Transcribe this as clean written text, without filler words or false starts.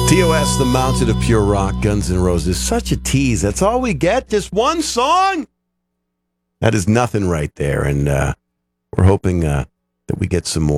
TOS, The Mountain of Pure Rock, Guns N' Roses. Such a tease. That's all we get? Just one song? That is nothing right there. And we're hoping that we get some more.